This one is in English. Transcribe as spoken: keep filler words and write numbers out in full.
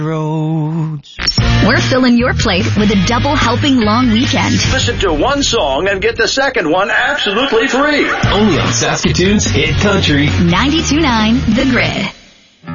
roads. We're filling your plate with a double helping long weekend. Listen to one song and get the second one absolutely free. Only on Saskatoon's Hit Country. ninety-two point nine The Grid.